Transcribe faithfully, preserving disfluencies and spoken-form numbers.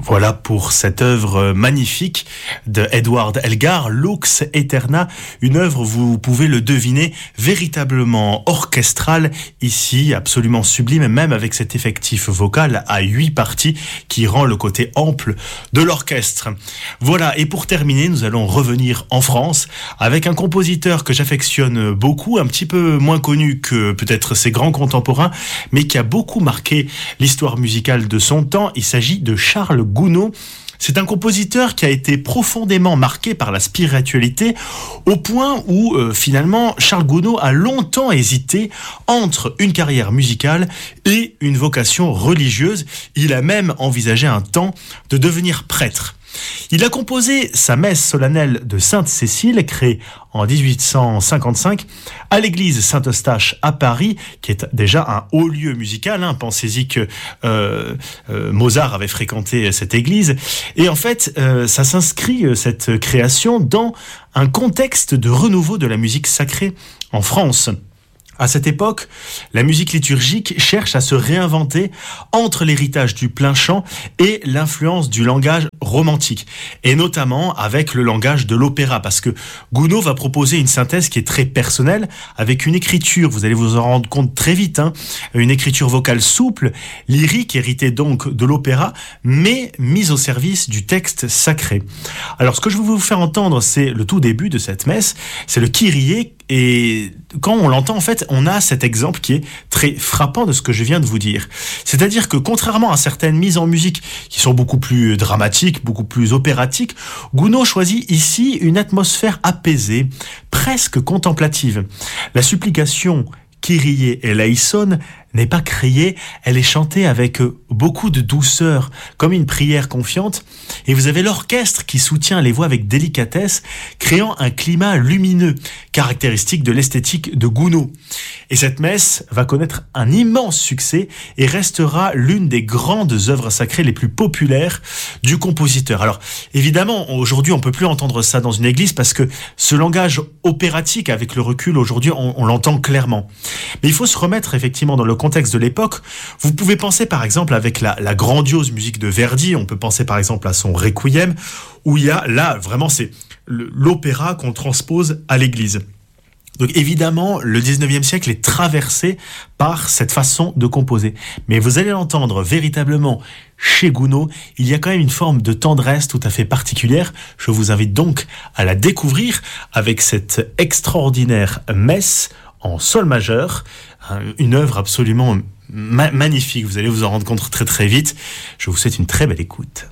Voilà pour cette œuvre magnifique de Edward Elgar, Lux Aeterna, une œuvre, vous pouvez le deviner, véritablement orchestrale, ici, absolument sublime, même avec cet effectif vocal à huit parties qui rend le côté ample de l'orchestre. Voilà, et pour terminer, nous allons revenir en France avec un compositeur que j'affectionne beaucoup, un petit peu moins connu que peut-être ses grands contemporains, mais qui a beaucoup marqué l'histoire musicale de son temps. Il s'agit de Charles Gounod. C'est un compositeur qui a été profondément marqué par la spiritualité au point où euh, finalement Charles Gounod a longtemps hésité entre une carrière musicale et une vocation religieuse. Il a même envisagé un temps de devenir prêtre. Il a composé sa messe solennelle de Sainte-Cécile, créée en dix-huit cent cinquante-cinq, à l'église Saint-Eustache à Paris, qui est déjà un haut lieu musical. Hein. Pensez-y que euh, euh, Mozart avait fréquenté cette église. Et en fait, euh, ça s'inscrit, cette création, dans un contexte de renouveau de la musique sacrée en France. À cette époque, la musique liturgique cherche à se réinventer entre l'héritage du plain chant et l'influence du langage romantique, et notamment avec le langage de l'opéra, parce que Gounod va proposer une synthèse qui est très personnelle, avec une écriture, vous allez vous en rendre compte très vite, hein, une écriture vocale souple, lyrique, héritée donc de l'opéra, mais mise au service du texte sacré. Alors ce que je veux vous faire entendre, c'est le tout début de cette messe, c'est le Kyrie. Et quand on l'entend, en fait, on a cet exemple qui est très frappant de ce que je viens de vous dire. C'est-à-dire que contrairement à certaines mises en musique qui sont beaucoup plus dramatiques, beaucoup plus opératiques, Gounod choisit ici une atmosphère apaisée, presque contemplative. La supplication Kyrie eleison n'est pas criée, elle est chantée avec beaucoup de douceur, comme une prière confiante, et vous avez l'orchestre qui soutient les voix avec délicatesse, créant un climat lumineux, caractéristique de l'esthétique de Gounod. Et cette messe va connaître un immense succès et restera l'une des grandes œuvres sacrées les plus populaires du compositeur. Alors, évidemment, aujourd'hui, on peut plus entendre ça dans une église parce que ce langage opératique, avec le recul, aujourd'hui, on, on l'entend clairement. Mais il faut se remettre effectivement dans le contexte de l'époque. Vous pouvez penser par exemple avec la, la grandiose musique de Verdi, on peut penser par exemple à son Requiem, où il y a là, vraiment, c'est l'opéra qu'on transpose à l'église. Donc évidemment, le dix-neuvième siècle est traversé par cette façon de composer. Mais vous allez l'entendre véritablement chez Gounod, il y a quand même une forme de tendresse tout à fait particulière. Je vous invite donc à la découvrir avec cette extraordinaire messe en sol majeur, une œuvre absolument ma- magnifique. Vous allez vous en rendre compte très très vite. Je vous souhaite une très belle écoute.